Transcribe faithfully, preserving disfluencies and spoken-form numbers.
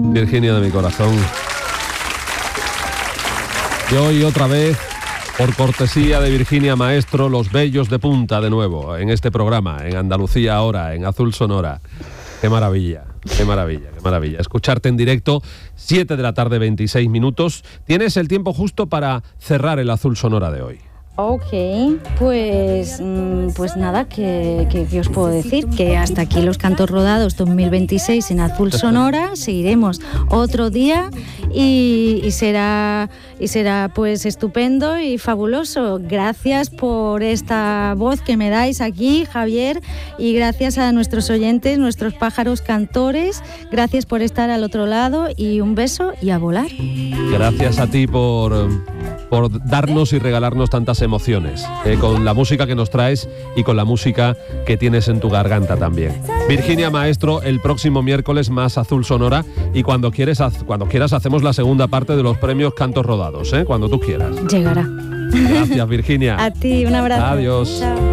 Virginia de mi corazón. Y hoy otra vez, por cortesía de Virginia Maestro, los bellos de punta de nuevo en este programa, en Andalucía Ahora, en Azul Sonora. Qué maravilla, qué maravilla, qué maravilla. Escucharte en directo, siete de la tarde, veintiséis minutos. Tienes el tiempo justo para cerrar el Azul Sonora de hoy. Ok, pues, pues nada, ¿qué, qué, qué os puedo decir? Que hasta aquí los Cantos Rodados dos mil veintiséis en Azul Sonora. Seguiremos otro día y, y, será, y será pues estupendo y fabuloso. Gracias por esta voz que me dais aquí, Javier, y gracias a nuestros oyentes, nuestros pájaros cantores. Gracias por estar al otro lado y un beso y a volar. Gracias a ti por... por darnos y regalarnos tantas emociones, eh, con la música que nos traes y con la música que tienes en tu garganta también. Virginia Maestro, el próximo miércoles más Azul Sonora, y cuando quieres, cuando quieras hacemos la segunda parte de los premios Cantos Rodados, ¿eh? Cuando tú quieras. Llegará. Gracias, Virginia. A ti, un abrazo. Adiós. Chao.